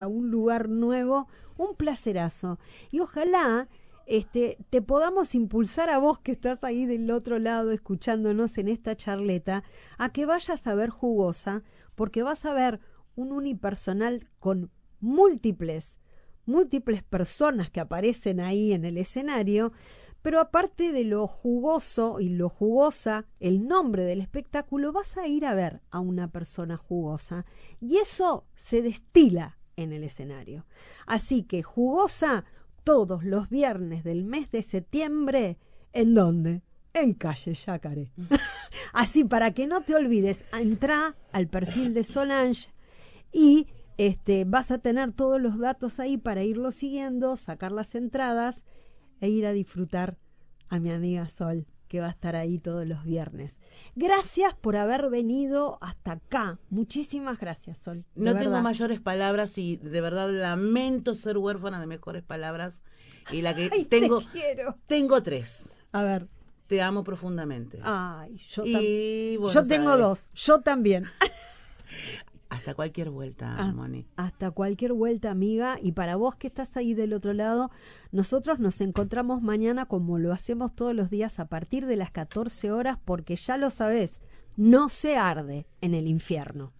a un lugar nuevo, un placerazo. Y ojalá te podamos impulsar a vos que estás ahí del otro lado escuchándonos en esta charleta, a que vayas a ver Jugosa, porque vas a ver un unipersonal con múltiples personas que aparecen ahí en el escenario, pero aparte de lo jugoso y lo jugosa, el nombre del espectáculo, vas a ir a ver a una persona jugosa, y eso se destila en el escenario. Así que Jugosa todos los viernes del mes de septiembre, ¿en dónde? En Calle Yacaré. Así, para que no te olvides, entra al perfil de Solange y vas a tener todos los datos ahí para irlo siguiendo, sacar las entradas e ir a disfrutar a mi amiga Sol, que va a estar ahí todos los viernes. Gracias por haber venido hasta acá. Muchísimas gracias, Sol. No tengo mayores palabras y de verdad lamento ser huérfana de mejores palabras. Y la que Ay, tengo tres. A ver. Te amo profundamente. Ay, yo bueno, tengo dos. Yo también. Hasta cualquier vuelta, Moni. Hasta cualquier vuelta, amiga. Y para vos que estás ahí del otro lado, nosotros nos encontramos mañana como lo hacemos todos los días a partir de las 14 horas, porque ya lo sabés, no se arde en el infierno.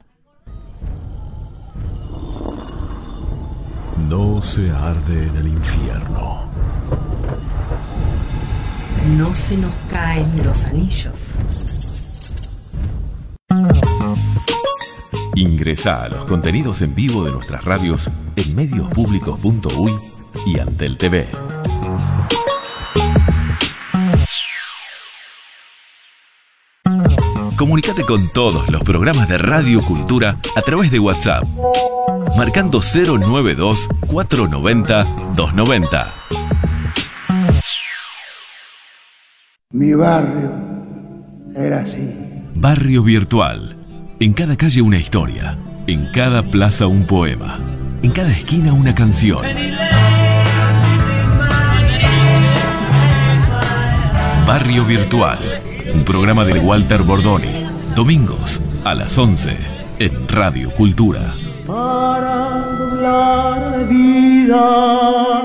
No se arde en el infierno. No se nos caen los anillos. Ingresá a los contenidos en vivo de nuestras radios en mediospublicos.uy y Antel TV. Comunicate con todos los programas de Radio Cultura a través de WhatsApp, marcando 092-490-290. Mi barrio era así. Barrio Virtual. En cada calle una historia, en cada plaza un poema, en cada esquina una canción. Barrio Virtual, un programa de Walter Bordoni, domingos a las 11 en Radio Cultura. Para doblar de vida.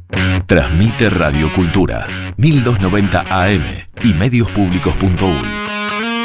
Transmite Radio Cultura, 1290 AM y mediospublicos.uy.